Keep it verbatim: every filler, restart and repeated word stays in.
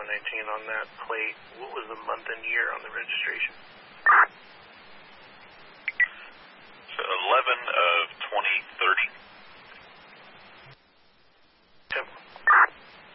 nineteen on that plate. What was the month and year on the registration?